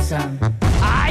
pasa? Ay.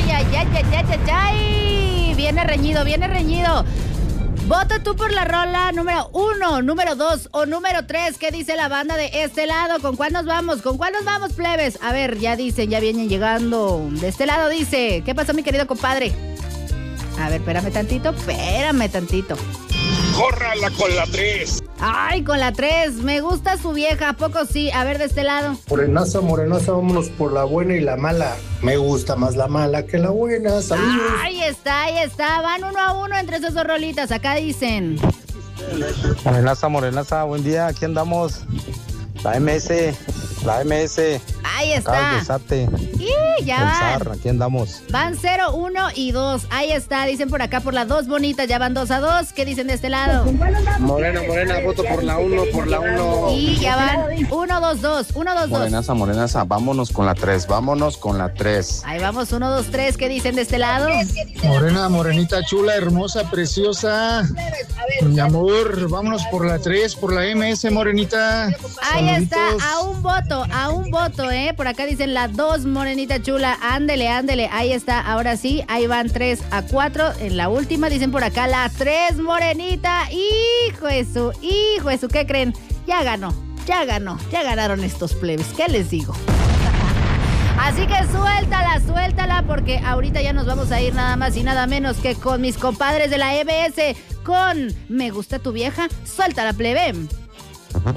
Viene reñido. Vota tú por la rola número 1, número 2 o número 3. ¿Qué dice la banda de este lado? ¿Con cuál nos vamos? Plebes? A ver, ya dicen, ya vienen llegando. De este lado dice, ¿qué pasó, mi querido compadre? A ver, espérame tantito. ¡Córrala con la 3! Ay, con la 3. Me gusta su vieja, ¿a poco sí? A ver, de este lado. Morenaza, vámonos por la buena y la mala. Me gusta más la mala que la buena. Saludos. Ahí está. Van 1-1 entre esas dos rolitas. Acá dicen. Morenaza, buen día. Aquí andamos. La MS. Ahí está. Y ya van. Aquí andamos. Van 0, 1 y 2. Ahí está. Dicen por acá por las dos bonitas. Ya van 2-2. ¿Qué dicen de este lado? Morena, voto por la 1. Y ya van 1-2-2. Morenaza, vámonos con la 3. Ahí vamos, 1, 2, 3. ¿Qué dicen de este lado? Morenita chula, hermosa, preciosa. Mi amor, vámonos por la 3, por la MS, morenita. Ahí Saluditos. está, a un voto, Por acá dicen la 2, morenita chula. Ándele. Ahí está, ahora sí, ahí van 3-4. En la última dicen por acá la 3, morenita. Hijo de su, ¿qué creen? Ya ganaron estos plebes. ¿Qué les digo? Así que suéltala, porque ahorita ya nos vamos a ir nada más y nada menos que con mis compadres de la EBS, con Me Gusta Tu Vieja. Suéltala, plebe.